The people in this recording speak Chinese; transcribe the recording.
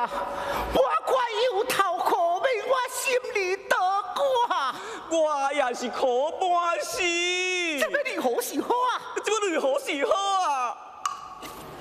我看有头可悲，我心里得挂。 我也是可半死。 这要如何是好啊？ 这要如何是好啊？